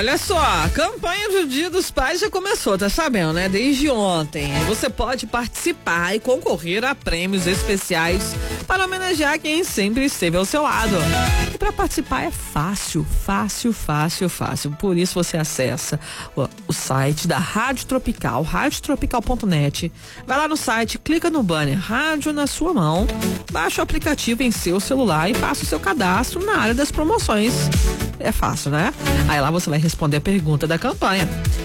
olha só, a campanha do Dia dos Pais já começou, tá sabendo, né? Desde ontem. Você pode participar e concorrer a prêmios especiais para homenagear quem sempre esteve ao seu lado. E para participar é fácil. Por isso você acessa o site da Rádio Tropical, radiotropical.net. Vai lá no site, clica no banner Rádio na sua mão, baixa o aplicativo em seu celular e faça o seu cadastro na área das promoções. É fácil, né? Aí lá você vai responder a pergunta da campanha.